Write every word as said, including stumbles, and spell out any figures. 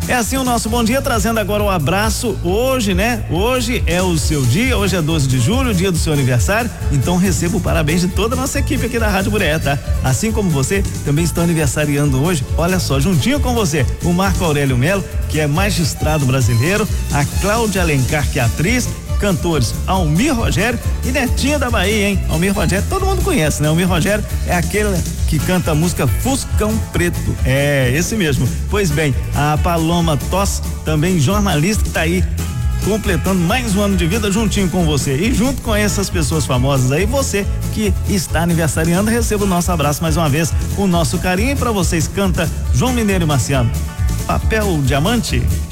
É assim o nosso bom dia, trazendo agora o abraço hoje, né? Hoje é o seu dia, hoje é doze de julho, dia do seu aniversário, então recebo o parabéns de toda a nossa equipe aqui da Rádio Murié, tá? Assim como você, também estão aniversariando hoje, olha só, juntinho com você, o Marco Aurélio Melo, que é magistrado brasileiro, a Cláudia Alencar, que é atriz, cantores Almir Rogério e Netinha da Bahia, hein? Almir Rogério, todo mundo conhece, né? Almir Rogério é aquele que canta a música Fuscão Preto. É, esse mesmo. Pois bem, a Paloma Toss, também jornalista, que tá aí completando mais um ano de vida juntinho com você. E junto com essas pessoas famosas aí, você que está aniversariando, receba o nosso abraço mais uma vez, o nosso carinho. E pra vocês canta João Mineiro e Marciano, Papel Diamante.